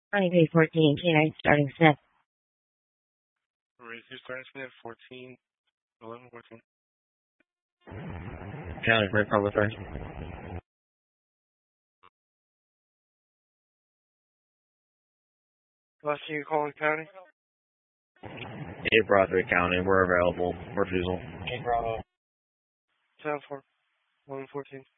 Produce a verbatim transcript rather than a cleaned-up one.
ninety-three fourteen, K nine starting Smith. Raise your starting Smith, fourteen, eleven, fourteen. County, Great Public First. Last thing you calling County? eight Broadway County, we're available. Refusal. eight Bravo. seven four, eleven, fourteen.